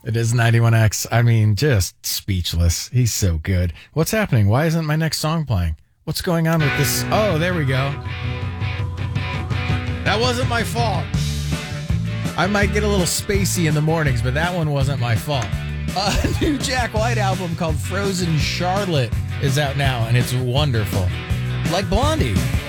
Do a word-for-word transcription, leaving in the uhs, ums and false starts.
It is ninety-one X. I mean, just speechless. He's so good. What's happening? Why isn't my next song playing? What's going on with this? Oh, there we go. That wasn't my fault. I might get a little spacey in the mornings, but that one wasn't my fault. A new Jack White album called Frozen Charlotte is out now, and it's wonderful. Like Blondie.